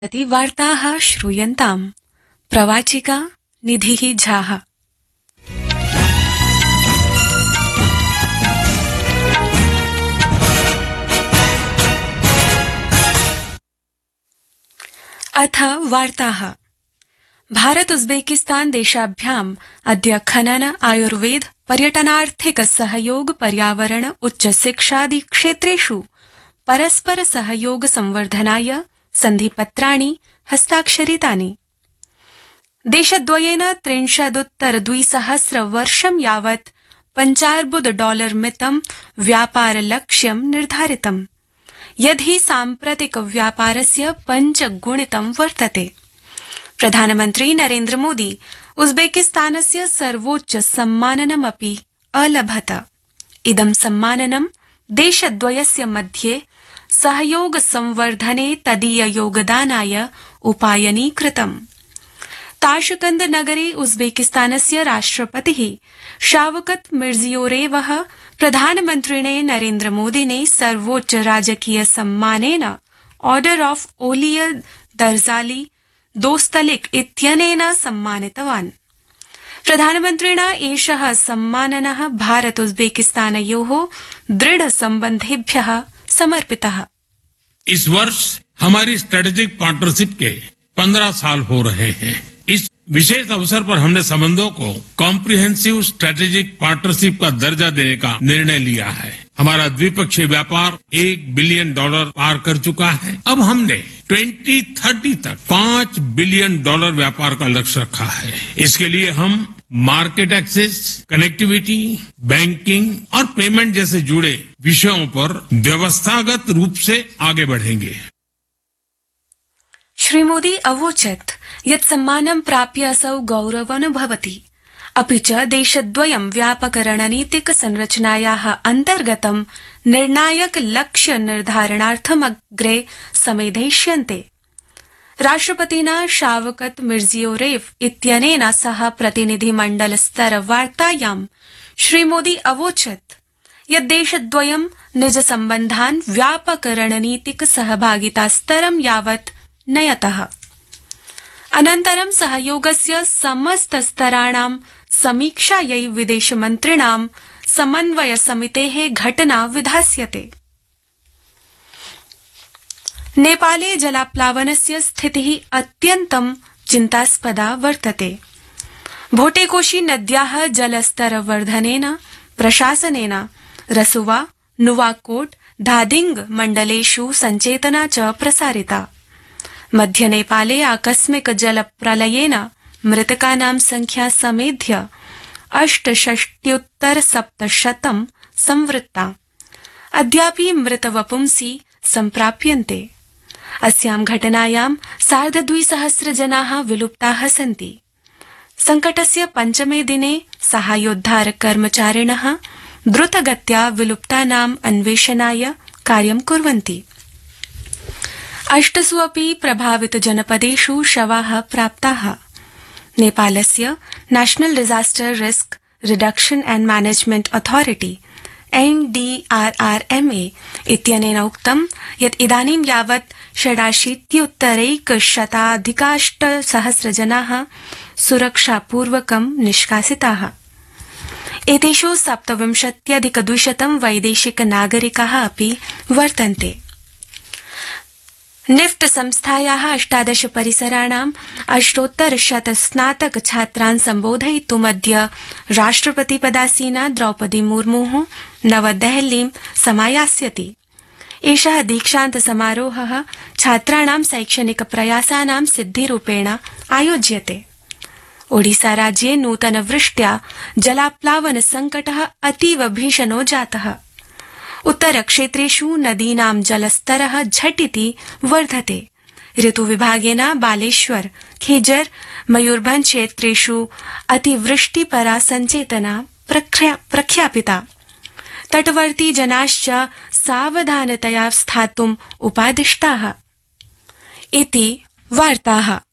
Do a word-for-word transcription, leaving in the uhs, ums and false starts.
प्रति वार्ताः श्रूयन्ताम्। प्रवाचिका निधिः झाः। अथ वार्ताः। भारत उज्बेकिस्तान देशाभ्याम् अद्य खनन, आयुर्वेद, पर्यटनार्थिक सहयोग, पर्यावरण, उच्च शिक्षादि क्षेत्रेषु परस्पर सहयोग संवर्धनाय सन्धिपत्राणि हस्ताक्षरितानि। देशद्वयेन त्रिंशदुत्तर द्विसहस्र वर्षं यावत् पञ्चार्बुद डॉलर मितं व्यापारलक्ष्यं निर्धारितम्, यद्धि साम्प्रतिक व्यापारस्य पञ्चगुणितं वर्तते। प्रधानमन्त्री नरेन्द्र मोदी उज्बेकिस्तानस्य सर्वोच्च सम्माननमपि अलभत। इदं सम्माननं देशद्वयस्य मध्ये सहयोग संवर्धने तदीय योगदानाय उपायनीकृतम्। ताशकंद नगरे उज्बेकिस्तानस्य राष्ट्रपतिः शावकत मिर्जियोरेवः प्रधानमन्त्रिणे नरेन्द्र मोदिने सर्वोच्च राजकीय सम्मानेन ऑर्डर ऑफ ओलिय दर्जाली दोस्तलिक इत्यनेन सम्मानितवान्। प्रधानमन्त्रिणा एषः सम्माननः भारत उज्बेकिस्तानयोः दृढ़ सम्बन्धेभ्यः समर्पितः। इस वर्ष हमारी स्ट्रेटेजिक पार्टनरशिप के पंद्रह साल हो रहे हैं। इस विशेष अवसर पर हमने संबंधों को कॉम्प्रिहेंसिव स्ट्रेटेजिक पार्टनरशिप का दर्जा देने का निर्णय लिया है। हमारा द्विपक्षीय व्यापार एक बिलियन डॉलर पार कर चुका है। अब हमने ट्वेंटी थर्टी तक पांच बिलियन डॉलर व्यापार का लक्ष्य रखा है। इसके लिए हम मार्केट एक्सेस, कनेक्टिविटी, बैंकिंग और पेमेंट जैसे जुड़े विषयों पर व्यवस्थागत रूप से आगे बढ़ेंगे। श्री मोदी अवोचत् यत् सम्मानं प्राप्य असौ गौरवमनुभवति, अपि च देशद्वयं व्यापक रणनीतिक संरचनायाः अन्तर्गतं निर्णायक लक्ष्य निर्धारणार्थमग्रे समेधयिष्यन्ते। राष्ट्रपतिना शावकत मिर्जियोरेव इत्यनेन सह प्रतिनिधिमण्डल स्तर वार्तायां श्री मोदी अवोचत् यत् देशद्वयं निज सम्बन्धान् व्यापक रणनीतिक सहभागिता स्तरं यावत् नयतः। अनन्तरं सहयोगस्य समस्त स्तराणां समीक्षायै विदेशमन्त्रिणां समन्वय समितेः घटना विधास्यते। नेपाले जलाप्लावनस्य स्थितिः अत्यन्तं चिन्तास्पदा वर्तते। भोटेकोशी नद्याः जलस्तरवर्धनेन प्रशासनेन रसुवा, नुवाकोट, धादिंग मण्डलेषु सञ्चेतना च प्रसारिता। मध्य नेपाले आकस्मिक जलप्रलयेन मृतकानां संख्या समेध्य अष्टषष्ट्युत्तर सप्तशतं संवृत्ता। अद्यापि मृतवपुंसि सम्प्राप्यन्ते। अस्यां घटनायां सार्धद्विसहस्र जनाः विलुप्ताः सन्ति। संकटस्य पञ्चमे दिने साहाय्योद्धार कर्मचारिणः द्रुतगत्या विलुप्तानाम् अन्वेषणाय कार्यं कुर्वन्ति। अष्टसु अपि प्रभावित जनपदेषु शवाः प्राप्ताः। नेपालस्य national disaster risk reduction and management authority N D R R M A इत्यनेन उक्तं यत् इदानीं यावत् षडाशीत्युत्तरैकशताधिकाष्टसहस्र जनाः सुरक्षापूर्वकं निष्कासिताः। एतेषु सप्तविंशत्यधिकद्विशतं वैदेशिक नागरिकाः अपि वर्तन्ते। निफ्ट संस्थायाः अष्टादश परिसराणाम् अष्टोत्तरशत स्नातक छात्रान् सम्बोधयितुमद्य राष्ट्रपतिपदासीना द्रौपदी मुर्मुः नवदेहलीं समायास्यति। एषः दीक्षान्त समारोहः छात्राणां शैक्षणिक प्रयासानां सिद्धिरूपेण आयोज्यते। ओडिसा राज्ये नूतनवृष्ट्या जलाप्लावन संकटः अतीव भीषणो जातः। उत्तरक्षेत्रेषु नदीनां जलस्तरः झटिति वर्धते। ऋतुविभागेन बालेश्वर, खेजर, मयूरभंज क्षेत्रेषु अतिवृष्टिपरा सञ्चेतना प्रख्यापिता। तटवर्ती जनाश्च सावधानतया स्थातुम् उपादिष्टाः। इति वार्ताः।